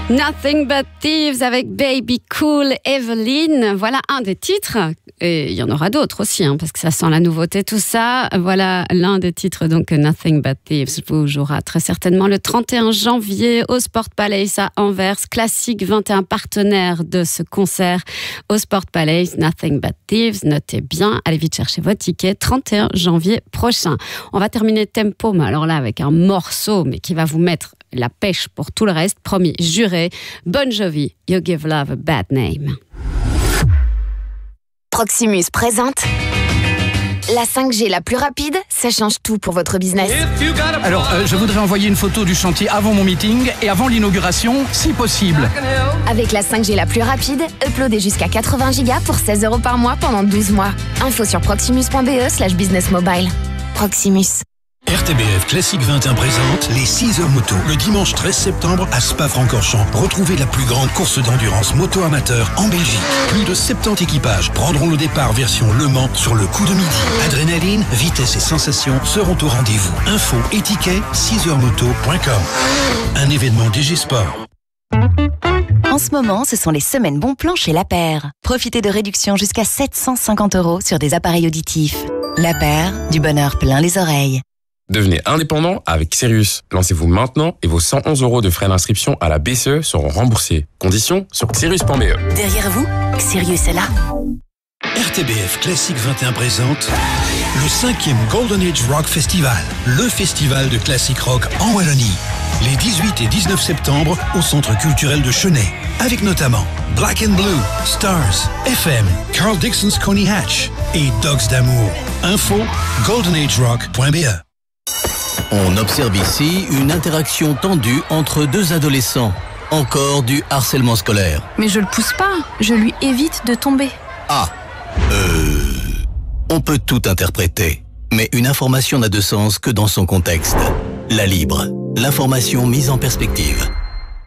Nothing But Thieves avec Baby Cool Evelyn. Voilà un des titres. Et il y en aura d'autres aussi, parce que ça sent la nouveauté, tout ça. Voilà l'un des titres, donc Nothing But Thieves vous jouera très certainement le 31 janvier au Sport Palace à Anvers. Classique 21 partenaire de ce concert au Sport Palace. Nothing But Thieves, notez bien, allez vite chercher votre ticket, 31 janvier prochain. On va terminer Tempo, mais alors là avec un morceau, mais qui va vous mettre la pêche pour tout le reste, promis, juré. Bon Jovi, You Give Love a Bad Name. Proximus présente la 5G la plus rapide, ça change tout pour votre business. Alors, je voudrais envoyer une photo du chantier avant mon meeting et avant l'inauguration, si possible. Avec la 5G la plus rapide, uploadez jusqu'à 80 Go pour 16 € par mois pendant 12 mois. Info sur proximus.be/business mobile. Proximus. RTBF Classique 21 présente les 6 heures moto. Le dimanche 13 septembre à Spa-Francorchamps. Retrouvez la plus grande course d'endurance moto amateur en Belgique. Plus de 70 équipages prendront le départ version Le Mans sur le coup de midi. Adrénaline, vitesse et sensations seront au rendez-vous. Info et tickets 6heurmoto.com. Un événement DG Sport. En ce moment, ce sont les semaines bons plans chez La Paire. Profitez de réductions jusqu'à 750 € sur des appareils auditifs. La Paire, du bonheur plein les oreilles. Devenez indépendant avec Sirius. Lancez-vous maintenant et vos 111 € de frais d'inscription à la BCE seront remboursés. Conditions sur sirius.be. Derrière vous, Sirius est là. RTBF Classique 21 présente le 5e Golden Age Rock Festival, le festival de classique rock en Wallonie. Les 18 et 19 septembre au Centre culturel de Chennai, avec notamment Black and Blue, Stars, FM, Carl Dixon's Coney Hatch et Dogs d'amour. Info goldenagerock.be. On observe ici une interaction tendue entre deux adolescents. Encore du harcèlement scolaire. Mais je le pousse pas, je lui évite de tomber. On peut tout interpréter. Mais une information n'a de sens que dans son contexte. La Libre, l'information mise en perspective.